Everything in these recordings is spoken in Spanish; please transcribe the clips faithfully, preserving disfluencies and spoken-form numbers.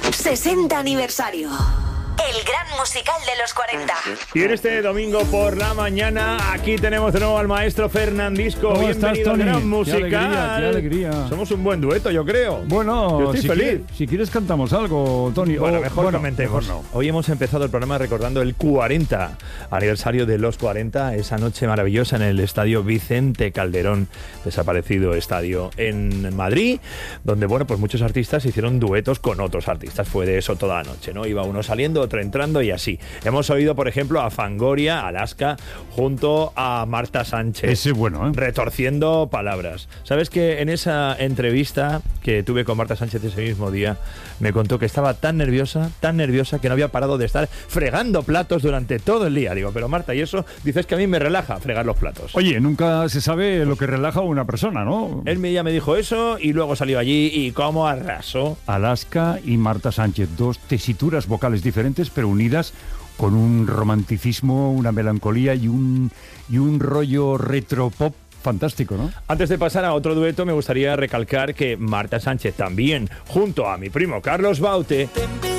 sesenta aniversario. El gran musical de los cuarenta. Y en este domingo por la mañana, aquí tenemos de nuevo al maestro Fernandisco. ¿Cómo Bienvenido estás, Tony? al gran musical. Qué alegría, qué alegría. Somos un buen dueto, yo creo. Bueno, yo estoy si feliz. Quieres, si quieres cantamos algo, Tony. Bueno, o, mejor bueno, comentemos. Mejor no. Hoy hemos empezado el programa recordando el cuarenta aniversario de los cuarenta, esa noche maravillosa en el estadio Vicente Calderón, desaparecido estadio en Madrid, donde, bueno, pues muchos artistas hicieron duetos con otros artistas. Fue de eso toda la noche, ¿no? Iba uno saliendo, otro entrando y así. Hemos oído, por ejemplo, a Fangoria, Alaska, junto a Marta Sánchez. Ese es bueno, ¿eh? Retorciendo palabras. ¿Sabes que en esa entrevista que tuve con Marta Sánchez ese mismo día, me contó que estaba tan nerviosa, tan nerviosa, que no había parado de estar fregando platos durante todo el día? Digo, pero Marta, ¿y eso? Dices que a mí me relaja fregar los platos. Oye, nunca se sabe lo que relaja a una persona, ¿no? Él me, ya me dijo eso y luego salió allí y cómo arrasó. Alaska y Marta Sánchez, dos tesituras vocales diferentes, pero unidas con un romanticismo, una melancolía y un, y un rollo retropop fantástico, ¿no? Antes de pasar a otro dueto, me gustaría recalcar que Marta Sánchez también, junto a mi primo Carlos Baute,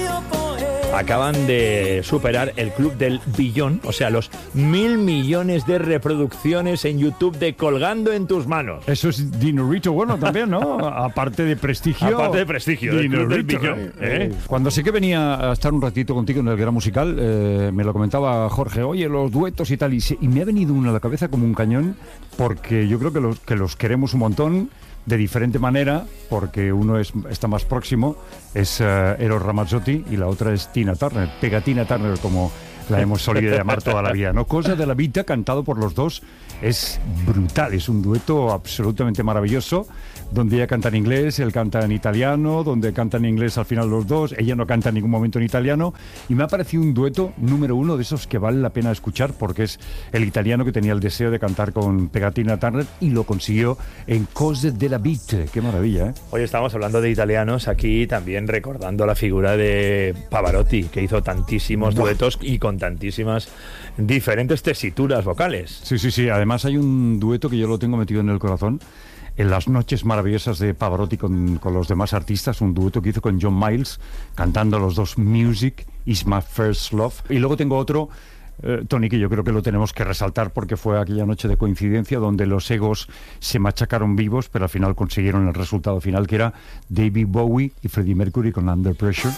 acaban de superar el club del billón, o sea, los mil millones de reproducciones en YouTube de Colgando en tus manos. Eso es dinerito bueno también, ¿no? Aparte de prestigio. Aparte de prestigio, del club del billón. ¿eh? ¿eh? Cuando sé que venía a estar un ratito contigo en el Gran Musical, eh, me lo comentaba Jorge, oye, los duetos y tal, y, se, y me ha venido uno a la cabeza como un cañón, porque yo creo que los, que los queremos un montón, de diferente manera, porque uno es, está más próximo, es uh, Eros Ramazzotti, y la otra es Tina Turner, Pegatina Turner, como la hemos solido llamar toda la vida, ¿no? Cosa de la Vida, cantado por los dos, es brutal, es un dueto absolutamente maravilloso, donde ella canta en inglés, él canta en italiano, donde canta en inglés al final los dos, ella no canta en ningún momento en italiano, y me ha parecido un dueto número uno de esos que vale la pena escuchar, porque es el italiano que tenía el deseo de cantar con Pegatina Turner y lo consiguió en Cose della Vita. Qué maravilla, ¿eh? Hoy estamos hablando de italianos, aquí también recordando la figura de Pavarotti, que hizo tantísimos Buah. duetos y con tantísimas diferentes tesituras vocales. Sí, sí, sí, además hay un dueto que yo lo tengo metido en el corazón, en las noches maravillosas de Pavarotti con, con los demás artistas, un dueto que hizo con John Miles, cantando los dos Music is my first love. Y luego tengo otro, eh, Tony, que yo creo que lo tenemos que resaltar porque fue aquella noche de coincidencia donde los egos se machacaron vivos, pero al final consiguieron el resultado final, que era David Bowie y Freddie Mercury con Under Pressure.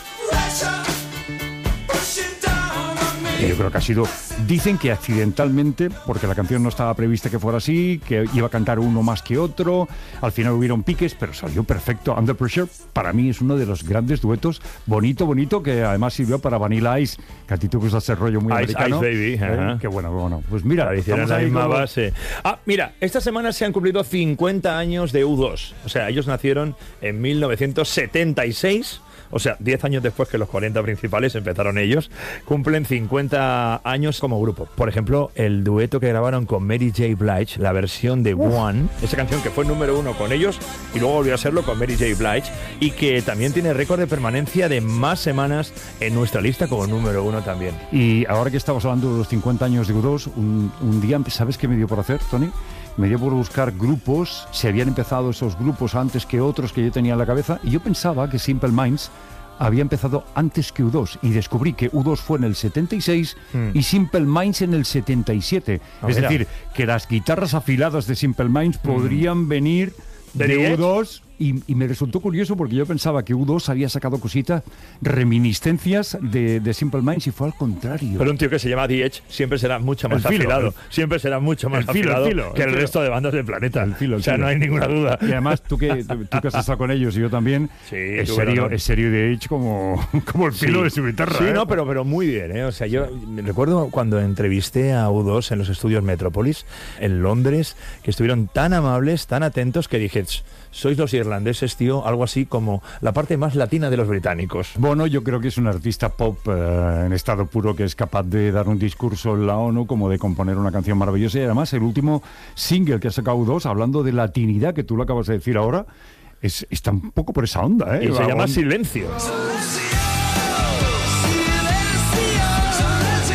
Yo creo que ha sido, dicen que accidentalmente, porque la canción no estaba prevista que fuera así, que iba a cantar uno más que otro, al final hubieron piques, pero salió perfecto. Under Pressure, para mí, es uno de los grandes duetos, bonito, bonito, que además sirvió para Vanilla Ice, que a ti te gusta ese rollo muy Ice, americano. Ice Baby, ajá. ¿Eh? Qué bueno, qué bueno. Pues mira, hicieron la ahí misma como... base. Ah, mira, esta semana se han cumplido cincuenta años de U dos. O sea, ellos nacieron en mil novecientos setenta y seis. O sea, diez años después que los cuarenta principales empezaron ellos, cumplen cincuenta años como grupo. Por ejemplo, el dueto que grabaron con Mary J. Blige, la versión de Uf. One, esa canción que fue número uno con ellos y luego volvió a serlo con Mary J. Blige, y que también tiene récord de permanencia de más semanas en nuestra lista como número uno también. Y ahora que estamos hablando de los cincuenta años de U dos, un, un día, ¿sabes qué me dio por hacer, Tony? Me dio por buscar grupos, se habían empezado esos grupos antes que otros que yo tenía en la cabeza, y yo pensaba que Simple Minds había empezado antes que U dos, y descubrí que U dos fue en el setenta y seis mm. y Simple Minds en el setenta y siete. Oh, es mira. decir, que las guitarras afiladas de Simple Minds mm. podrían venir de, de U dos. Y, y me resultó curioso porque yo pensaba que U dos había sacado cositas, reminiscencias de, de Simple Minds, y fue al contrario. Pero un tío que se llama The Edge siempre será mucho más filo, afilado, el, siempre será mucho más el filo, afilado el filo, que el, el resto de bandas del planeta. El filo, el o sea, filo. No hay ninguna duda. Y además, tú que, tú, tú que has estado con ellos y yo también, sí, es, serio, es serio The Edge como, como el filo sí. de su guitarra. Sí, ¿eh? no, pero, pero muy bien, ¿eh? O sea, yo recuerdo cuando entrevisté a U dos en los estudios Metrópolis, en Londres, que estuvieron tan amables, tan atentos, que dije, sois los irlandeses, tío, algo así como la parte más latina de los británicos. Bueno, yo creo que es un artista pop eh, en estado puro, que es capaz de dar un discurso en la ONU, como de componer una canción maravillosa. Y además el último single que ha sacado U dos, hablando de latinidad, que tú lo acabas de decir ahora, es, está un poco por esa onda, ¿eh? Y se la llama onda. Silencio.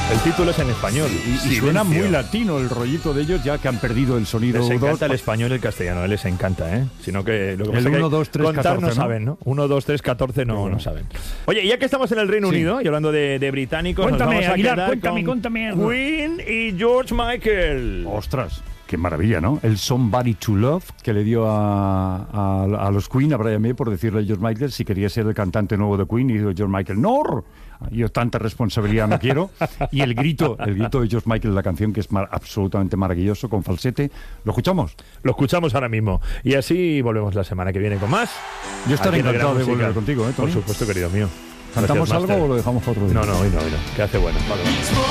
El título es en español. Y, y Silencio. suena muy latino el rollito de ellos, ya que han perdido el sonido Les U dos. encanta el español y el castellano, les encanta, ¿eh? Sino que lo que El pasa es que uno, dos, tres, contar catorce, no ¿no? saben, ¿no? uno, dos, tres, catorce no, Bueno. no saben. Oye, ya que estamos en el Reino Sí. Unido y hablando de, de británicos, Cuéntame, nos vamos a Aguilar, quedar cuéntame, con cuéntame algo. Queen y George Michael. Ostras, qué maravilla, ¿no? El Somebody to Love que le dio a, a, a los Queen, a Brian May, por decirle a George Michael si quería ser el cantante nuevo de Queen, y dijo George Michael, ¡no! Yo tanta responsabilidad no quiero. Y el grito, el grito de George Michael, la canción, que es mar- absolutamente maravilloso, con falsete. ¿Lo escuchamos? Lo escuchamos ahora mismo. Y así volvemos la semana que viene con más. Yo estaré Aquí en el encantado Gran de volver Musical. contigo, ¿eh, Tony? Por supuesto, querido mío. ¿Cantamos Gracias, algo Master. o lo dejamos para otro día? No, no, hoy no, hoy no. Que hace bueno. Vale, vale.